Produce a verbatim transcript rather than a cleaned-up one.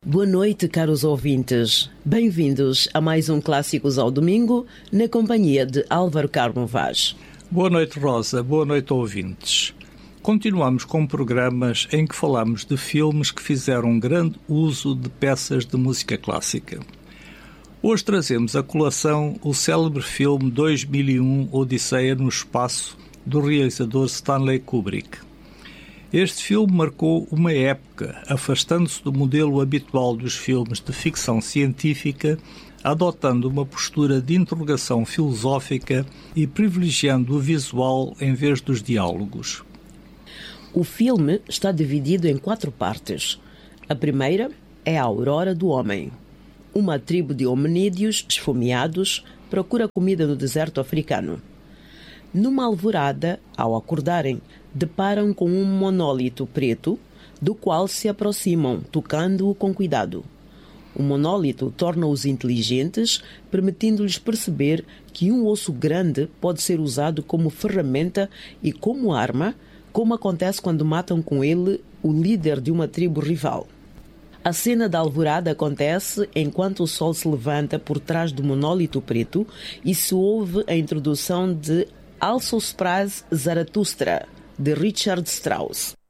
Boa noite, caros ouvintes. Bem-vindos a mais um Clássicos ao Domingo, na companhia de Álvaro Carmo Vaz. Boa noite, Rosa. Boa noite, ouvintes. Continuamos com programas em que falamos de filmes que fizeram um grande uso de peças de música clássica. Hoje trazemos à colação o célebre filme dois mil e um, Odisseia no Espaço, do realizador Stanley Kubrick. Este filme marcou uma época, afastando-se do modelo habitual dos filmes de ficção científica, adotando uma postura de interrogação filosófica e privilegiando o visual em vez dos diálogos. O filme está dividido em quatro partes. A primeira é a Aurora do Homem. Uma tribo de hominídeos esfomeados procura comida no deserto africano. Numa alvorada, ao acordarem, deparam com um monólito preto, do qual se aproximam, tocando-o com cuidado. O monólito torna-os inteligentes, permitindo-lhes perceber que um osso grande pode ser usado como ferramenta e como arma, como acontece quando matam com ele o líder de uma tribo rival. A cena da alvorada acontece enquanto o sol se levanta por trás do monólito preto e se ouve a introdução de Also sprach Zarathustra, de Richard Strauss.